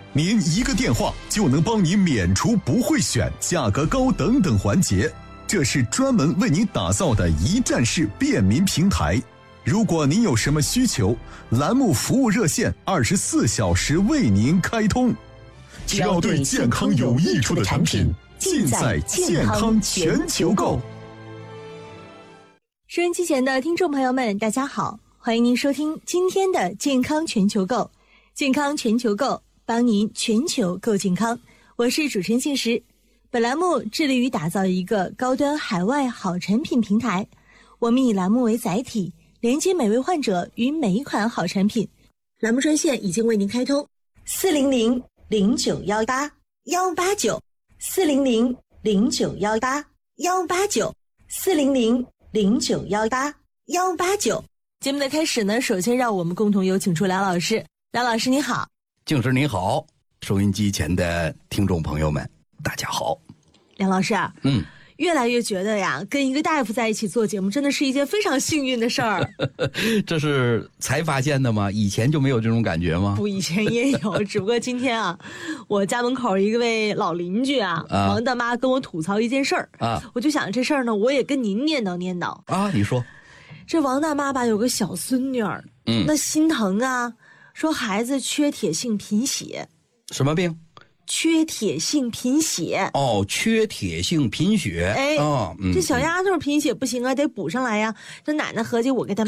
您一个电话就能帮你免除不会选、价格高等等环节。这是专门为您打造的一站式便民平台。如果您有什么需求，栏目服务热线24小时为您开通。只要对健康有益处的产品，尽在健康全球购。 收音机前的听众朋友们，大家好，欢迎您收听今天的健康全球购。健康全球购，帮您全球购健康。我是主持人信实。本栏目致力于打造一个高端海外好产品平台，我们以栏目为载体，连接每位患者与每一款好产品。栏目专线已经为您开通，400-0918-189，400-0918-189，400-0918-189。节目的开始呢，首先让我们共同有请出梁老师。梁老师你好。 静师你好，收音机前的听众朋友们大家好。 梁老师啊，越来越觉得呀，跟一个大夫在一起做节目真的是一件非常幸运的事儿。 这是才发现的吗？以前就没有这种感觉吗？ 不，以前也有，只不过今天啊，我家门口一位老邻居王大妈跟我吐槽一件事儿我就想这事儿呢，我也跟您念叨念叨啊。你说， 这王大妈吧有个小孙女儿，那心疼啊，说孩子缺铁性贫血。 什么病？ 缺铁性贫血。 哦，缺铁性贫血。 这小丫头贫血不行啊，得补上来呀。这奶奶合计我给她